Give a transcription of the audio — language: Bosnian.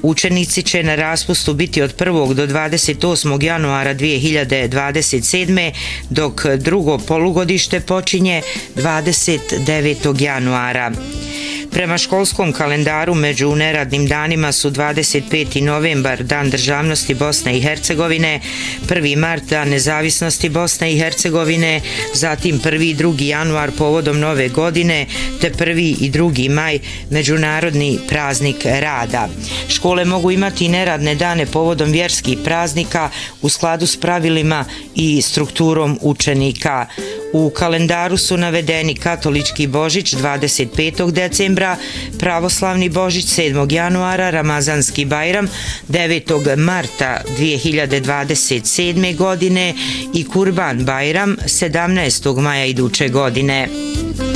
Učenici će na raspustu biti od 1. do 28. januara 2027. dok drugo polugodište počinje 29. januara. Prema školskom kalendaru među neradnim danima su 25. novembar, Dan državnosti Bosne i Hercegovine, 1. mart, Dan nezavisnosti Bosne i Hercegovine, zatim 1. i 2. januar povodom Nove godine, te 1. i 2. maj, međunarodni praznik rada. Škole mogu imati i neradne dane povodom vjerskih praznika u skladu s pravilima i strukturom učenika. U kalendaru su navedeni katolički Božić 25. decembra, pravoslavni Božić 7. januara, Ramazanski Bajram 9. marta 2027. godine i Kurban Bajram 17. maja iduće godine.